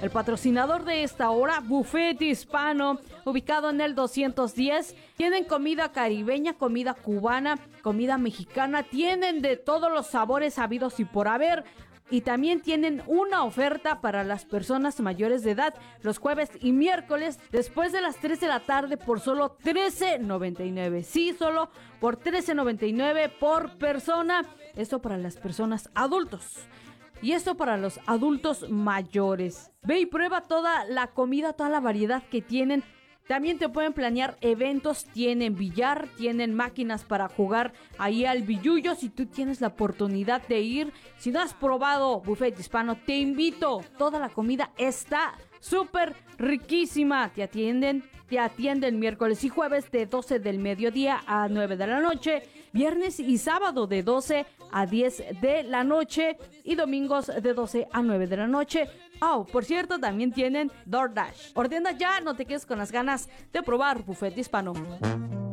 El patrocinador de esta hora, Buffet Hispano, ubicado en el 210. Tienen comida caribeña, comida cubana, comida mexicana. Tienen de todos los sabores habidos y por haber. Y también tienen una oferta para las personas mayores de edad los jueves y miércoles después de las 3 de la tarde por solo $13.99. Sí, solo por $13.99 por persona. Esto para las personas adultos. Y esto para los adultos mayores. Ve y prueba toda la comida, toda la variedad que tienen. También te pueden planear eventos, tienen billar, tienen máquinas para jugar ahí al billullo. Si tú tienes la oportunidad de ir, si no has probado Buffet Hispano, te invito. Toda la comida está súper riquísima. Te atienden miércoles y jueves de 12 del mediodía a 9 de la noche, viernes y sábado de 12 a 10 de la noche y domingos de 12 a 9 de la noche. Oh, por cierto, también tienen DoorDash. Ordena ya, no te quedes con las ganas de probar Buffet Hispano.